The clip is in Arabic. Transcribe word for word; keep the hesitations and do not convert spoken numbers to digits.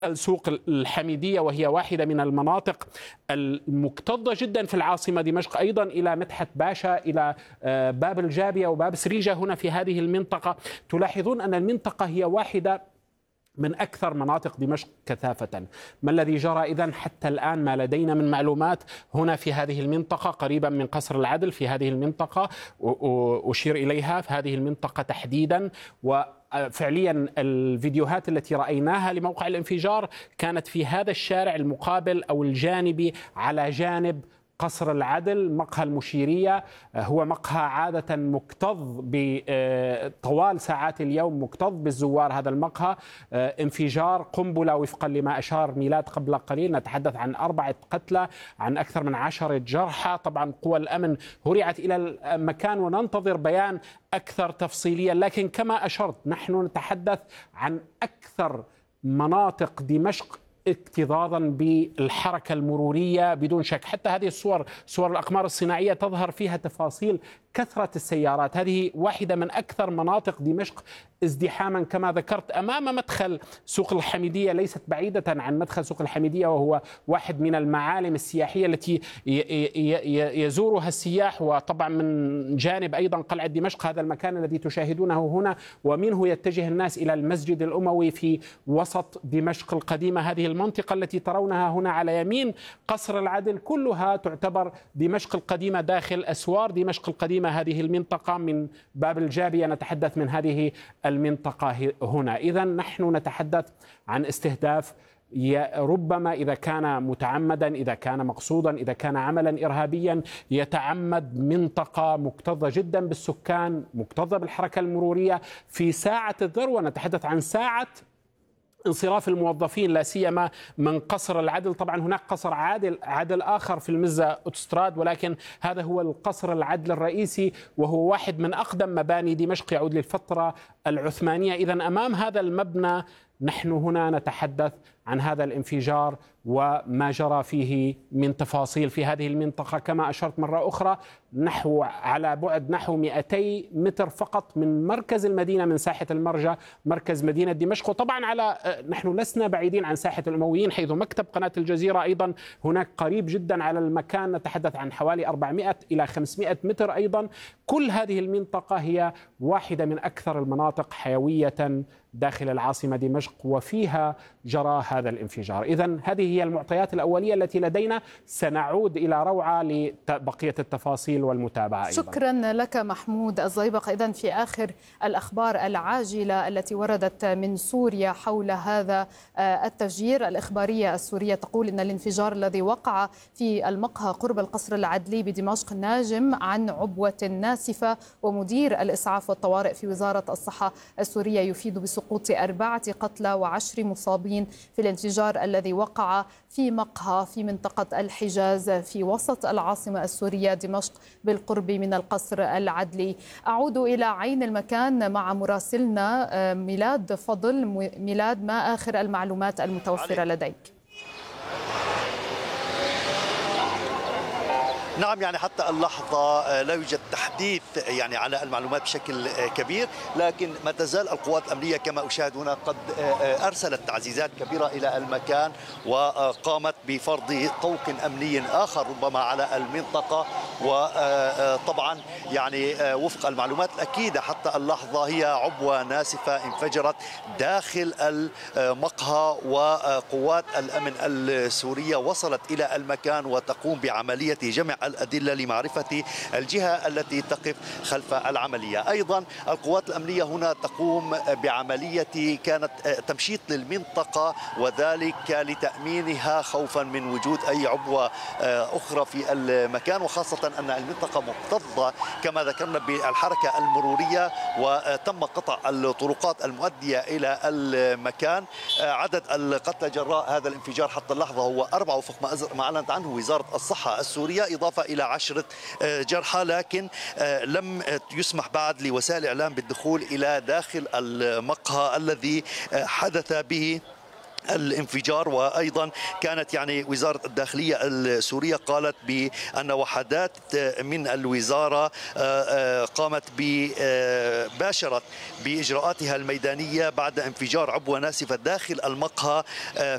سوق الحميدية، وهي واحدة من المناطق المكتظة جدا في العاصمة دمشق، أيضا إلى مدحت باشا، إلى باب الجابية وباب سريجة هنا في هذه المنطقة. تلاحظون أن المنطقة هي واحدة من أكثر مناطق دمشق كثافة. ما الذي جرى إذن حتى الآن؟ ما لدينا من معلومات هنا في هذه المنطقة قريبا من قصر العدل، في هذه المنطقة أشير إليها في هذه المنطقة تحديدا، وفعليا الفيديوهات التي رأيناها لموقع الانفجار كانت في هذا الشارع المقابل أو الجانبي على جانب قصر العدل. مقهى المشيرية هو مقهى عادة مكتظ طوال ساعات اليوم، مكتظ بالزوار. هذا المقهى انفجار قنبلة وفقا لما أشار ميلاد قبل قليل، نتحدث عن أربعة قتلى، عن أكثر من عشرة جرحى. طبعا قوى الأمن هرعت إلى المكان وننتظر بيان أكثر تفصيليا، لكن كما أشرت نحن نتحدث عن أكثر مناطق دمشق اكتظاظا بالحركة المرورية بدون شك. حتى هذه الصور، صور الأقمار الصناعية، تظهر فيها تفاصيل كثرة السيارات. هذه واحدة من أكثر مناطق دمشق ازدحاما كما ذكرت، أمام مدخل سوق الحميدية، ليست بعيدة عن مدخل سوق الحميدية، وهو واحد من المعالم السياحية التي يزورها السياح. وطبعا من جانب أيضا قلعة دمشق، هذا المكان الذي تشاهدونه هنا، ومنه يتجه الناس إلى المسجد الأموي في وسط دمشق القديمة. هذه المنطقة التي ترونها هنا على يمين قصر العدل كلها تعتبر دمشق القديمة داخل أسوار دمشق القديمة. هذه المنطقة من باب الجابية نتحدث من هذه المنطقة هنا. إذا نحن نتحدث عن استهداف ربما إذا كان متعمدا، إذا كان مقصودا، إذا كان عملا إرهابيا، يتعمد منطقة مكتظة جدا بالسكان، مكتظة بالحركة المرورية في ساعة الذروة. نتحدث عن ساعة انصراف الموظفين، لا سيما من قصر العدل. طبعا هناك قصر عادل عدل آخر في المزة أوتوستراد، ولكن هذا هو القصر العدل الرئيسي، وهو واحد من أقدم مباني دمشق، يعود للفترة العثمانية. إذا أمام هذا المبنى نحن هنا نتحدث عن هذا الانفجار وما جرى فيه من تفاصيل في هذه المنطقة. كما أشرت مرة أخرى، نحو على بعد نحو مئتي متر فقط من مركز المدينة، من ساحة المرجع، مركز مدينة دمشق. وطبعا على نحن لسنا بعيدين عن ساحة الأمويين، حيث مكتب قناة الجزيرة أيضا هناك قريب جدا على المكان، نتحدث عن حوالي أربعمئة إلى خمسمئة متر أيضا. كل هذه المنطقة هي واحدة من أكثر المناطق حيوية داخل العاصمة دمشق، وفيها جرى هذا الانفجار. إذن هذه هي المعطيات الأولية التي لدينا، سنعود إلى روعة لبقية التفاصيل والمتابعة أيضا. شكرا لك محمود الزيبق. إذن في آخر الأخبار العاجلة التي وردت من سوريا حول هذا التفجير، الإخبارية السورية تقول إن الانفجار الذي وقع في المقهى قرب القصر العدلي بدمشق ناجم عن عبوة ناسفة، ومدير الإسعاف والطوارئ في وزارة الصحة السورية يفيد بسقوط أربعة قتلى وعشر مصابين في الانفجار الذي وقع في مقهى في منطقة الحجاز في وسط العاصمة السورية دمشق بالقرب من القصر العدلي. أعود إلى عين المكان مع مراسلنا ميلاد فضل. ميلاد، ما آخر المعلومات المتوفرة لديك؟ نعم، يعني حتى اللحظة لا يوجد تحديث يعني على المعلومات بشكل كبير، لكن ما تزال القوات الأمنية كما أشاهد هنا قد أرسلت تعزيزات كبيرة إلى المكان، وقامت بفرض طوق أمني آخر ربما على المنطقة. وطبعا يعني وفق المعلومات الأكيدة حتى اللحظة هي عبوة ناسفة انفجرت داخل المقهى، وقوات الأمن السورية وصلت إلى المكان وتقوم بعملية جمع الأدلة لمعرفة الجهة التي تقف خلف العملية. أيضا القوات الأمنية هنا تقوم بعملية كانت تمشيط للمنطقة، وذلك لتأمينها خوفا من وجود أي عبوة أخرى في المكان، وخاصة أن المنطقة مكتظة كما ذكرنا بالحركة المرورية، وتم قطع الطرقات المؤدية إلى المكان. عدد القتلى جراء هذا الانفجار حتى اللحظة هو أربعة وفق ما أعلنت عنه وزارة الصحة السورية، إضافة إلى عشرة جرحى، لكن لم يسمح بعد لوسائل الإعلام بالدخول إلى داخل المقهى الذي حدث به الانفجار. وأيضا كانت يعني وزارة الداخلية السورية قالت بأن وحدات من الوزارة قامت باشرت بإجراءاتها الميدانية بعد انفجار عبوة ناسفة داخل المقهى